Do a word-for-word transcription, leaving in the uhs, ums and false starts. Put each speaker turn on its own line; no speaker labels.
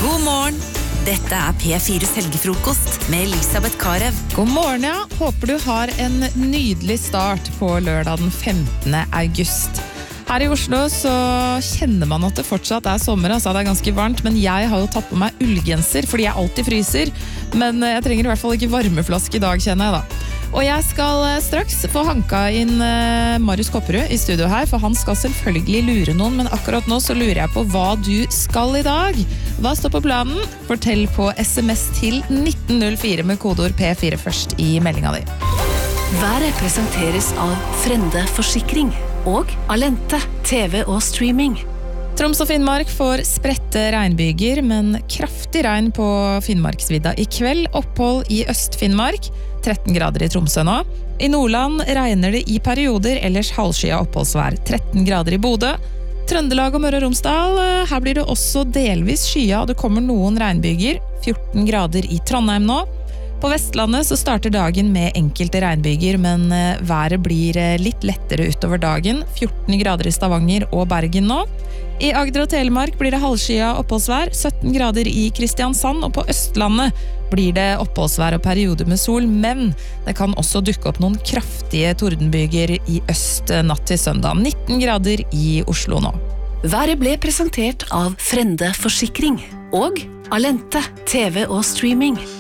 God morgen! Dette er P fires helgefrokost med Elisabeth Karev.
God morgen, ja. Håper du har en nydelig start på lørdag den femtende august. Her i Oslo så kjenner man at det fortsatt er sommer, altså det er ganske varmt, men jeg har jo tatt på meg ullgenser, fordi jeg alltid fryser, men jeg trenger i hvert fall ikke varmeflaske i dag, kjenner jeg da. Og jeg skal straks få hanka inn Marius Kopperud i studio her, for han skal selvfølgelig lure noen, men akkurat nå så lurer jeg på hva du skal i dag. Hva står på planen? Fortell på sms til nitten null fire med kodeord P fire først i meldinga di.
Været presenteres av Frende Forsikring og Alente, T V og streaming.
Troms og Finnmark får spredte regnbyger, men kraftig regn på Finnmarksvidda i kveld. Opphold i Øst-Finnmark, tretten grader i Tromsø nå. I Nordland regner det i perioder, ellers halvskya oppholdsvær, tretten grader i Bodø. Trøndelag og Møre og Romsdal, her blir det også delvis skya, og det kommer noen regnbyger, fjorten grader i Trondheim nå. På Vestlandet så starter dagen med enkelte regnbyger, men været blir litt lettere utover dagen, fjorten grader i Stavanger og Bergen nå. I Agder og Telemark blir det halvskya oppholdsvær, sytten grader i Kristiansand, og på Østlandet blir det oppholdsvær og perioder med sol, men det kan også dukke opp noen kraftige tordenbyger i øst natt til søndag, nitten grader i Oslo nå.
Været ble presentert av Frende Forsikring og Alente, T V og streaming.